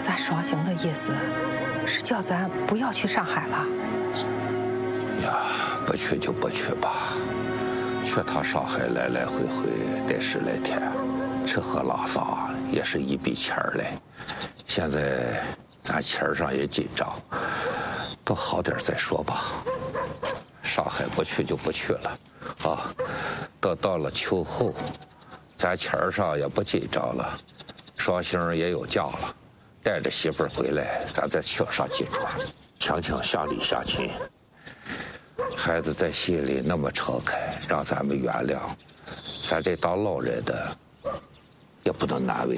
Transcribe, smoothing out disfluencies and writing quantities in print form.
咱双星的意思是叫咱不要去上海了。 呀，不去就不去吧，去趟上海来来回回得10来天，吃喝拉撒也是一笔钱嘞。现在咱钱上也紧张，等好点再说吧。上海不去就不去了，啊，等到了秋后，咱钱上也不紧张了，双星也有假了，带着媳妇儿回来，咱再请上几桌，强强乡里乡亲。孩子在心里那么诚恳，让咱们原谅，咱这当老人的也不能难为。